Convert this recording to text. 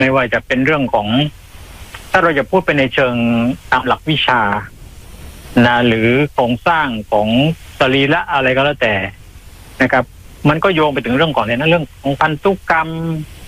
ไม่ว่าจะเป็นเรื่องของถ้าเราจะพูดไปในเชิงตามหลักวิชานะหรือโครงสร้างของสรีระอะไรก็แล้วแต่นะครับมันก็โยงไปถึงเรื่องของเนี่ยนะเรื่องของพันธุกรรม